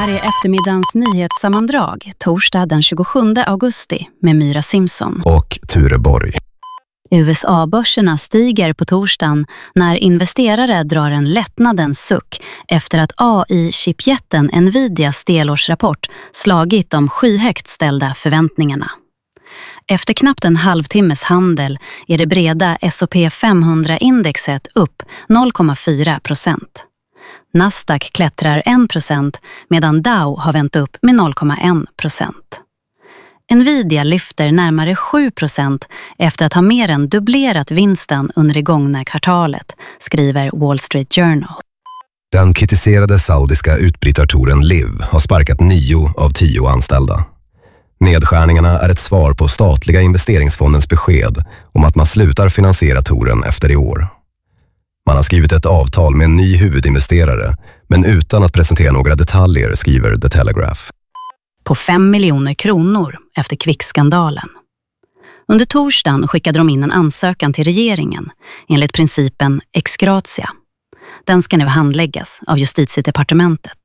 här är eftermiddagens nyhetssammandrag, torsdag den 27 augusti med Myra Simpson och Ture Borg. USA-börserna stiger på torsdagen när investerare drar en lättnadens suck efter att AI-chipjätten Nvidias delårsrapport slagit de skyhögt ställda förväntningarna. Efter knappt en halvtimmes handel är det breda S&P 500-indexet upp 0,4%. Nasdaq klättrar 1% medan Dow har vänt upp med 0,1%. Nvidia lyfter närmare 7% efter att ha mer än dubblerat vinsten under det gångna kvartalet, skriver Wall Street Journal. Den kritiserade saudiska utbrytartouren Liv har sparkat 9 av 10 anställda. Nedskärningarna är ett svar på statliga investeringsfondens besked om att man slutar finansiera touren efter i år. Man har skrivit ett avtal med en ny huvudinvesterare, men utan att presentera några detaljer, skriver The Telegraph. På 5 miljoner kronor efter Kvick-skandalen. Under torsdagen skickade de in en ansökan till regeringen enligt principen ex gratia. Den ska nu handläggas av Justitiedepartementet.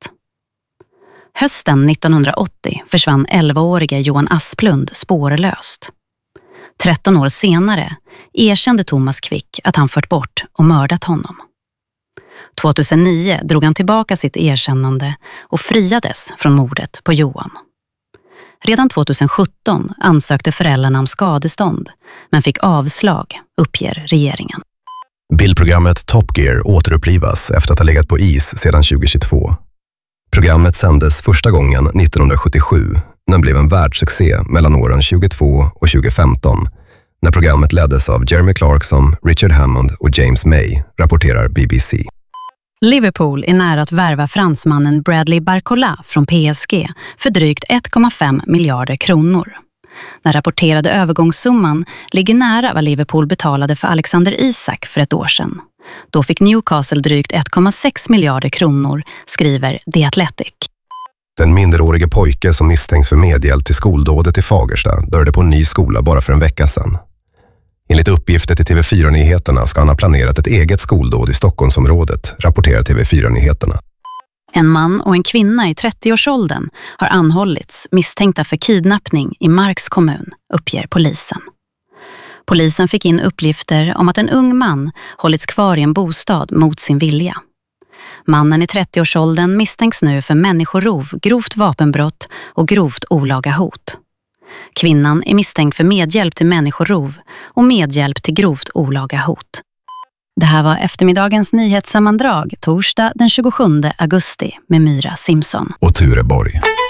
Hösten 1980 försvann 11-årige Johan Asplund spårlöst. 13 år senare erkände Thomas Quick att han fört bort och mördat honom. 2009 drog han tillbaka sitt erkännande och friades från mordet på Johan. Redan 2017 ansökte föräldrarna om skadestånd men fick avslag, uppger regeringen. Bildprogrammet Top Gear återupplivas efter att ha legat på is sedan 2022. Programmet sändes första gången 1977 när det blev en världssuccé mellan åren 2022 och 2015 när programmet leddes av Jeremy Clarkson, Richard Hammond och James May, rapporterar BBC. Liverpool är nära att värva fransmannen Bradley Barcola från PSG för drygt 1,5 miljarder kronor. Den rapporterade övergångssumman ligger nära vad Liverpool betalade för Alexander Isak för ett år sedan. Då fick Newcastle drygt 1,6 miljarder kronor, skriver The Athletic. Den minderårige pojke som misstänks för medhjälp till skoldådet i Fagersta dörde på en ny skola bara för en vecka sedan. Enligt uppgifter till TV4-nyheterna ska han ha planerat ett eget skoldåd i Stockholmsområdet, rapporterar TV4-nyheterna. En man och en kvinna i 30-årsåldern har anhållits misstänkta för kidnappning i Marks kommun, uppger polisen. Polisen fick in uppgifter om att en ung man hållits kvar i en bostad mot sin vilja. Mannen i 30-årsåldern misstänks nu för människorov, grovt vapenbrott och grovt olaga hot. Kvinnan är misstänkt för medhjälp till människorov och medhjälp till grovt olaga hot. Det här var eftermiddagens nyhetssammandrag torsdag den 27 augusti med Myra Simpson och Ture Borg.